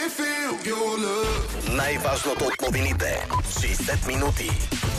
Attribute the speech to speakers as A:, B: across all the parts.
A: Най-важното от новините. 60 минути.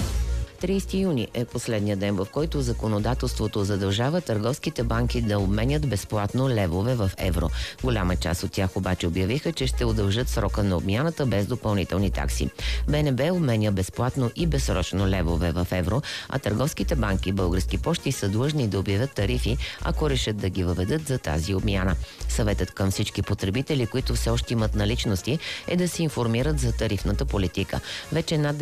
B: 30 юни е последния ден, в който законодателството задължава търговските банки да обменят безплатно левове в евро. Голяма част от тях обаче обявиха, че ще удължат срока на обмяната без допълнителни такси. БНБ обменя безплатно и безсрочно левове в евро, а търговските банки и Български пощи са длъжни да обявят тарифи, ако решат да ги въведат за тази обмяна. Съветът към всички потребители, които все още имат наличности, е да се информират за тарифната политика. Вече над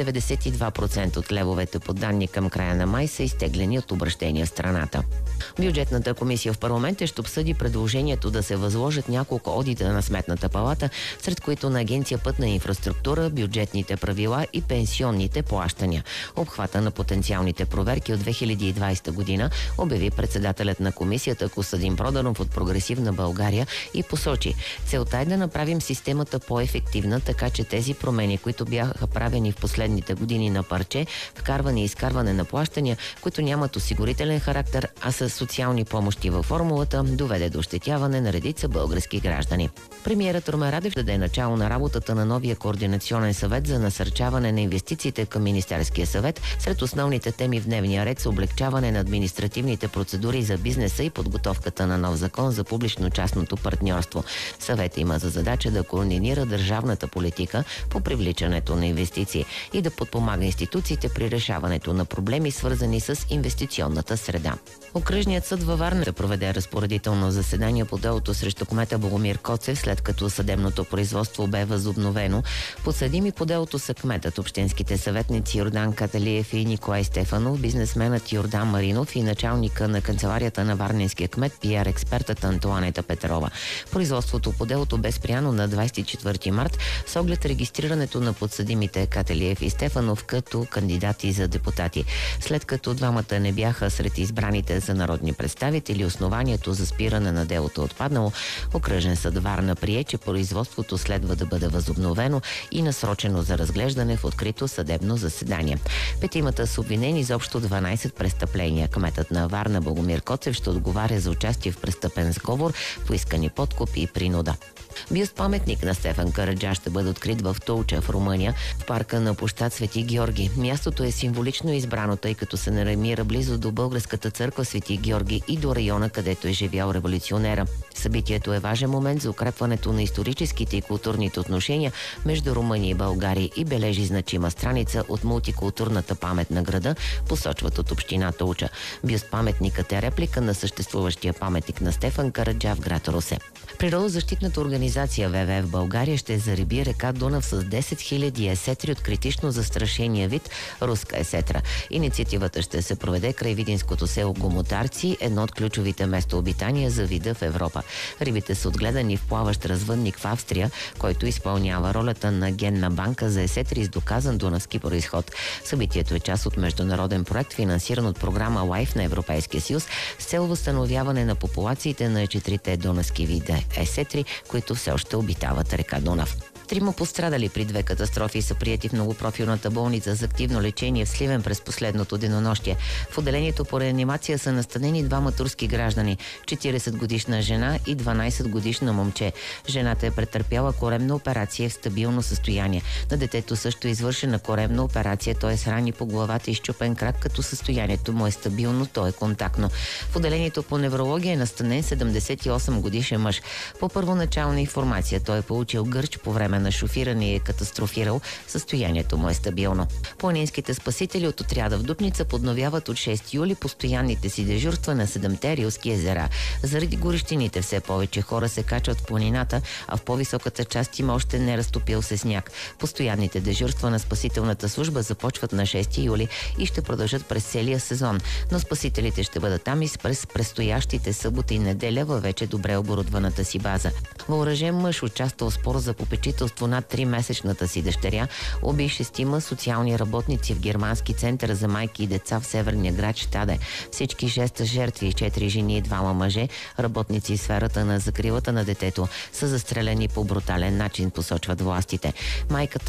B: 92% от левовете по данни към края на май са изтеглени от обращения в страната. Бюджетната комисия в парламента ще обсъди предложението да се възложат няколко одита на Сметната палата, сред които на Агенция Пътна инфраструктура, бюджетните правила и пенсионните плащания. Обхвата на потенциалните проверки от 2020 година обяви председателят на комисията Костадин Проданов от Прогресивна България и посочи: целта е да направим системата по-ефективна, така че тези промени, които бяха правени в последните години на парче, вкарване и изкарване на плащания, които нямат осигурителен характер, а са социални помощи във формулата, доведе до ощетяване на редица български граждани. Премиерът Румен Радев даде начало на работата на новия координационен съвет за насърчаване на инвестициите към Министерския съвет. Сред основните теми в дневния ред са облегчаване на административните процедури за бизнеса и подготовката на нов закон за публично-частното партньорство. Съветът има за задача да координира държавната политика по привличането на инвестиции и да подпомага институциите при решаването на проблеми, свързани с инвестиционната среда. Окръжният съд във Варна ще проведе разпоредително заседание по делото срещу кмета Богомир Коцев, след като съдебното производство бе възобновено. Подсъдими по делото са кметът, общинските съветници Йордан Каталиев и Николай Стефанов, бизнесменът Йордан Маринов и началника на канцеларията на варненския кмет, пиар-експертът Антоанета Петрова. Производството по делото бе спряно на 24 март с оглед регистрирането на подсъдимите Каталиев и Стефанов като кандидати за депутати. След като двамата не бяха сред избраните за народни представители, основанието за спиране на делото отпаднало, окръжен съд Варна прие, че производството следва да бъде възобновено и насрочено за разглеждане в открито съдебно заседание. Петимата са обвинени за общо 12 престъпления. Кметът на Варна Богомир Коцев ще отговаря за участие в престъпен сговор, поискани подкуп и принуда. Бюст паметник на Стефан Караджа ще бъде открит в Толча, в Румъния, в парка на площад Свети Георги. Мястото е символично избрано, тъй като се намира близо до българската църква Свети Георги и до района, където е живял революционера. Събитието е важен момент за укрепването на историческите и културните отношения между Румъния и България и бележи значима страница от мултикултурната памет на града, посочват от община Толча. Бюст паметникът е реплика на съществуващия паметник на Стефан Караджа в град Русе. Природозащитната организация ВВФ в България ще зариби река Дунав с 10 000 есетри от критично застрашения вид руска есетра. Инициативата ще се проведе край видинското село Гомотарци, едно от ключовите местообитания за вида в Европа. Рибите са отгледани в плаващ развъдник в Австрия, който изпълнява ролята на генна банка за есетри с доказан дунавски произход. Събитието е част от международен проект, финансиран от програма LIFE на Европейския съюз, с цел възстановяване на популациите на 4 дунавски вида есетри, които все още обитават река Дунав. 3 пострадали при 2 катастрофи са приети в многопрофилната болница за активно лечение в Сливен през последното денонощие. В отделението по реанимация са настанени 2 турски граждани, 40-годишна жена и 12-годишна момче. Жената е претърпяла коремна операция в стабилно състояние. На детето също е извършена коремна операция, т.е. рани по главата и счупен крак, като състоянието му е стабилно, то е контактно. В отделението по неврология е настанен 78-годишен мъж. По първоначална информация той е получил гърч по време на шофиране и е катастрофирал, състоянието му е стабилно. Планинските спасители от отряда в Дупница подновяват от 6 юли постоянните си дежурства на 7-те рилски езера. Заради горещините все повече хора се качват в планината, а в по-високата част има още не разтопил се сняг. Постоянните дежурства на спасителната служба започват на 6 юли и ще продължат през целия сезон, но спасителите ще бъдат там и през предстоящите събота и неделя във вече добре оборудваната си база. Въоръжен мъж, участвал в спор за попечителство над 3-месечната си дъщеря, уби 6 социални работници в германски център за майки и деца в северния град Щаде. Всички 6 жертви, 4 жени и 2 мъже, работници в сферата на закрилата на детето, са застреляни по брутален начин, посочват властите. Майката